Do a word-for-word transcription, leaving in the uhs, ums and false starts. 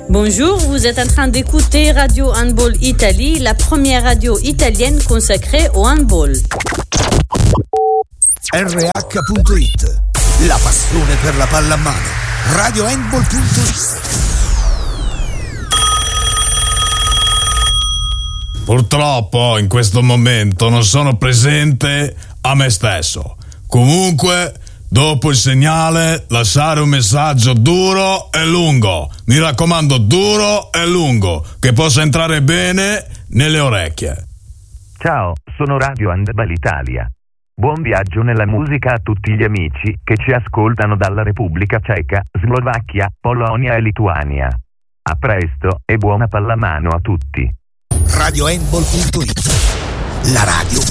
Bonjour, vous êtes en train d'écouter Radio Handball Italie, la première radio italienne consacrée au handball. R H punto it, la passione per la pallamano. Radio Handball punto it. Purtroppo in questo momento non sono presente a me stesso. Comunque, dopo il segnale, lasciare un messaggio duro e lungo. Mi raccomando, duro e lungo, che possa entrare bene nelle orecchie. Ciao, sono Radio Handball Italia. Buon viaggio nella musica a tutti gli amici che ci ascoltano dalla Repubblica Ceca, Slovacchia, Polonia e Lituania. A presto e buona pallamano a tutti. Radio Handball punto it, la radio